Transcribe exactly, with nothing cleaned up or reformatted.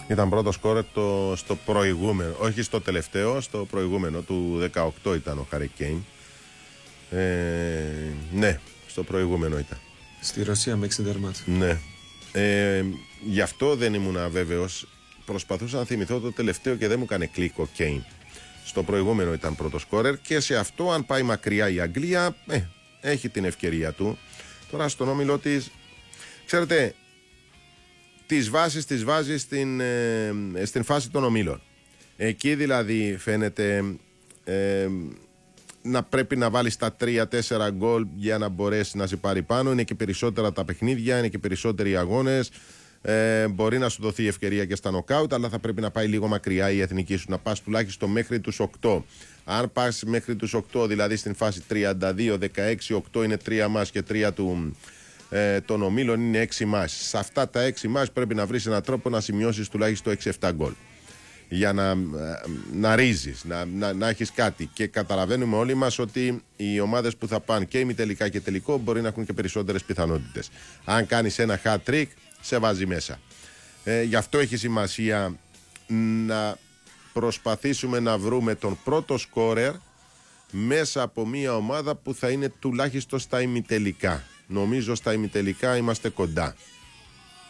Ήταν πρώτο σκόρερ το, στο προηγούμενο, όχι στο τελευταίο, στο προηγούμενο του δεκαοκτώ ήταν ο Harry Kane. Ε, ναι, στο προηγούμενο ήταν. Στη Ρωσία με έξι τερμάτια. Ναι. Ε, γι' αυτό δεν ήμουν αβέβαιος. Προσπαθούσα να θυμηθώ το τελευταίο και δεν μου έκανε κλικ ο Kane. Στο προηγούμενο ήταν πρώτο σκόρερ και σε αυτό, αν πάει μακριά η Αγγλία, ε, έχει την ευκαιρία του. Τώρα στον όμιλο της, ξέρετε, τις βάσεις τις βάζει στην, ε, στην φάση των ομίλων. Εκεί δηλαδή φαίνεται ε, να πρέπει να βάλει τα τρία τέσσερα γκολ για να μπορέσει να σε πάρει πάνω. Είναι και περισσότερα τα παιχνίδια, είναι και περισσότεροι οι αγώνες. Ε, μπορεί να σου δοθεί ευκαιρία και στα νοκάουτ, αλλά θα πρέπει να πάει λίγο μακριά η εθνική σου, να πας τουλάχιστον μέχρι τους οκτώ. Αν πας μέχρι τους οκτώ, δηλαδή στην φάση τριάντα δύο δεκαέξι οκτώ είναι τρία μας και τρία του, ε, των ομίλων είναι έξι μας. Σε αυτά τα έξι μας πρέπει να βρεις έναν τρόπο να σημειώσεις τουλάχιστον έξι επτά γκολ. Για να, να ρίζεις, να, να, να έχεις κάτι. Και καταλαβαίνουμε όλοι μας ότι οι ομάδες που θα πάνε και ημιτελικά και τελικό μπορεί να έχουν και περισσότερες πιθανότητες. Αν κάνεις ένα hat-trick, σε βάζει μέσα. Ε, γι' αυτό έχει σημασία να προσπαθήσουμε να βρούμε τον πρώτο σκόρερ μέσα από μια ομάδα που θα είναι τουλάχιστον στα ημιτελικά. Νομίζω στα ημιτελικά είμαστε κοντά.